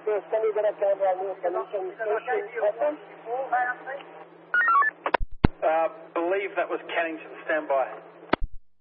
Yes, can you get a camera near Commission Station? Believe that was Cannington. Stand by.